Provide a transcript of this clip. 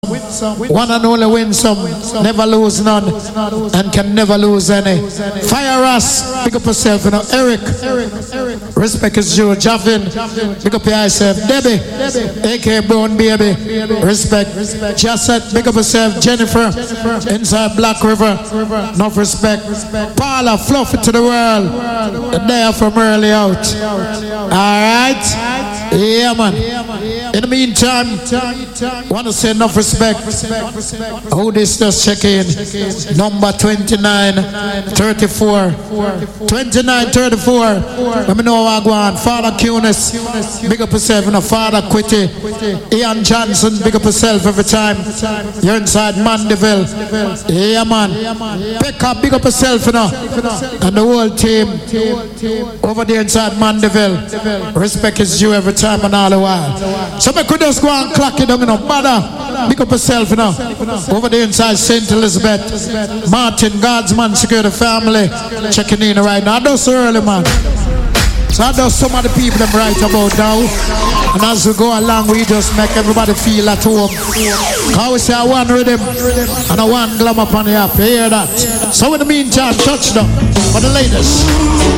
one and only win some, never lose none, and can never lose any. Fire us, pick up yourself, you know. Eric, respect is due. Javin, pick up yourself. Debbie, aka Brown Baby, respect. Jasset, pick up yourself. Jennifer, inside Black River, enough respect. Paula, fluff it to the world. There from early out. Alright? Yeah, man. In the meantime, want to say enough respect. Who this just check in? Number 2934. 2934. Let me know what I go on. Father Cunis, big up yourself. You know, Father Quitty. Ian Johnson, big up yourself every time. You're inside Mandeville. Yeah, man. Pick up, big up yourself, you know. And the whole team over there inside Mandeville. Respect is due every time and all the while. So we could just go and clock it down, you know. Mother, big up yourself, you know. Over there inside St. Elizabeth. Martin, God's man, security family. Checking in right now. I do so early, man. So I know some of the people them right about now. And as we go along, we just make everybody feel at home. How we say I one rhythm and I one glamour upon the app. You hear that? So in the meantime, touch them for the ladies.